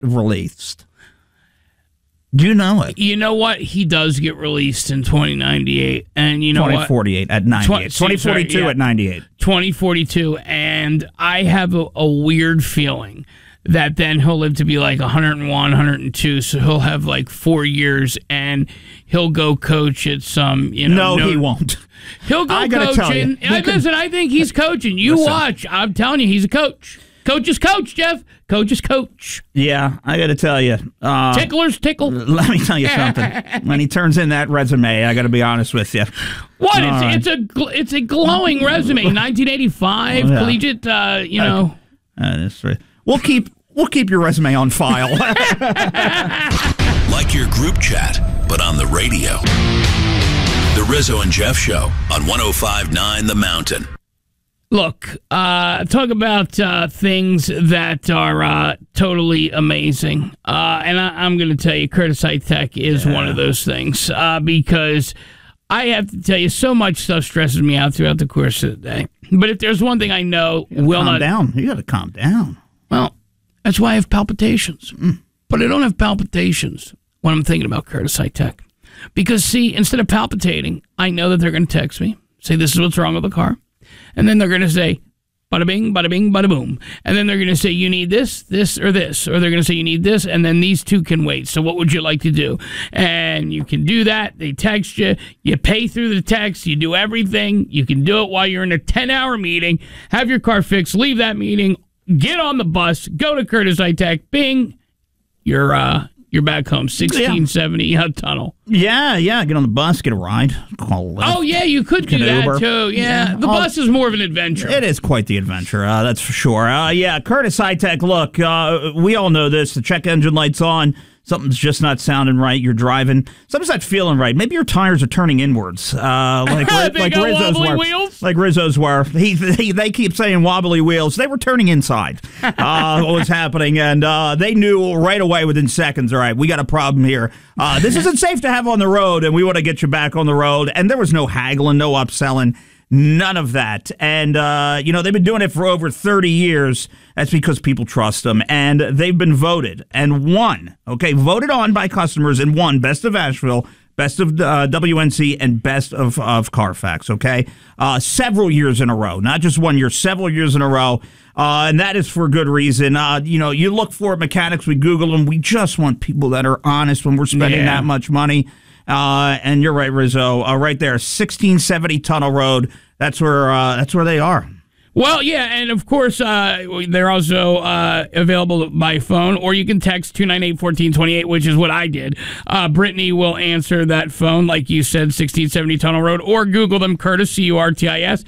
released? Do you know it? You know what? He does get released in 2098. And you know 2048 at 98. 2042 at 98. 2042. And I have a weird feeling that then he'll live to be like 101, 102. So he'll have like 4 years and he'll go coach at some, No, he won't. He'll go coaching. Listen, I think he's coaching. Watch. I'm telling you, he's a coach. Coach is coach, Jeff. Coach is coach. Yeah, I got to tell you. Ticklers tickle. Let me tell you something. When he turns in that resume, I got to be honest with you. What? It's a glowing resume. 1985, collegiate. That's right. We'll keep your resume on file. Like your group chat, but on the radio. The Rizzo and Jeff Show on 105.9 The Mountain. Look, talk about things that are totally amazing. And I'm going to tell you, Curtis High Tech is one of those things because I have to tell you, so much stuff stresses me out throughout the course of the day. But if there's one thing I know will not... Calm down. You got to calm down. Well, that's why I have palpitations. But I don't have palpitations when I'm thinking about Curtis High Tech. Because, see, instead of palpitating, I know that they're going to text me, say this is what's wrong with the car. And then they're going to say, bada bing, bada boom. And then they're going to say, you need this, this, or this. Or they're going to say, you need this, and then these two can wait. So what would you like to do? And you can do that. They text you. You pay through the text. You do everything. You can do it while you're in a 10-hour meeting. Have your car fixed. Leave that meeting. Get on the bus. Go to Curtis High Tech. Bing. You're back home. 1670 Tunnel. Yeah. Get on the bus. Get a ride. Call a Lyft. Oh, yeah, you could do that, Uber. Too. Yeah. The bus is more of an adventure. It is quite the adventure. That's for sure. Curtis High Tech. Look, we all know this. The check engine light's on. Something's just not sounding right. You're driving. Something's not feeling right. Maybe your tires are turning inwards, like Rizzo's were. Wheels? Like Rizzo's were. They keep saying wobbly wheels. They were turning inside. What was happening, and they knew right away within seconds. All right, we got a problem here. This isn't safe to have on the road, and we want to get you back on the road. And there was no haggling, no upselling. None of that. And, they've been doing it for over 30 years. That's because people trust them. And they've been voted and won, voted on by customers and won Best of Asheville, Best of WNC, and Best of Carfax, several years in a row. Not just 1 year, several years in a row. And that is for good reason. You look for mechanics, we Google them. We just want people that are honest when we're spending that much money. And you're right, Rizzo. Right there, 1670 Tunnel Road. That's where they are. Well, yeah, and of course, they're also available by phone, or you can text 298-1428, which is what I did. Brittany will answer that phone, like you said, 1670 Tunnel Road, or Google them, Curtis, Curtis,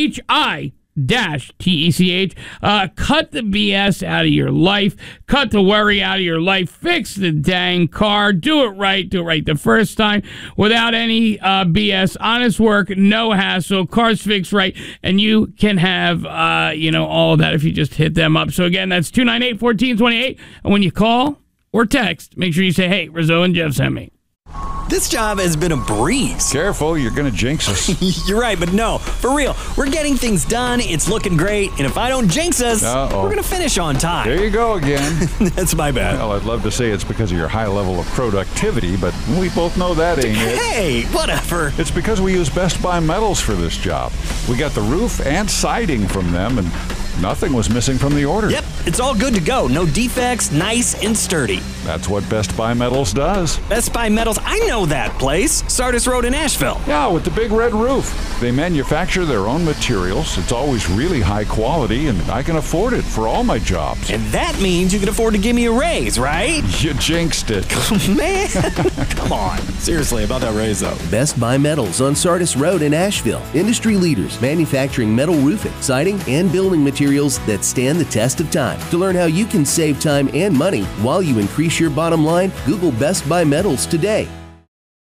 HI-TECH. Cut the BS out of your life. Cut the worry out of your life. Fix the dang car. Do it right. Do it right the first time without any BS. Honest work, no hassle. Cars fixed right, and you can have all of that if you just hit them up. So again, that's 298-1428. And when you call or text, make sure you say, "Hey, Rizzo and Jeff sent me." This job has been a breeze. Careful, you're going to jinx us. You're right, but no, for real. We're getting things done, it's looking great, and if I don't jinx us, we're going to finish on time. There you go again. That's my bad. Well, I'd love to say it's because of your high level of productivity, but we both know that ain't it. Hey, whatever. It's because we use Best Buy Metals for this job. We got the roof and siding from them, and nothing was missing from the order. Yep, it's all good to go. No defects, nice and sturdy. That's what Best Buy Metals does. Best Buy Metals, I know that place. Sardis Road in Asheville. Yeah, with the big red roof. They manufacture their own materials. It's always really high quality, and I can afford it for all my jobs. And that means you can afford to give me a raise, right? You jinxed it. Man, come on. Seriously, about that raise, though. Best Buy Metals on Sardis Road in Asheville. Industry leaders manufacturing metal roofing, siding, and building materials that stand the test of time. To learn how you can save time and money while you increase your bottom line, Google Best Buy Metals today.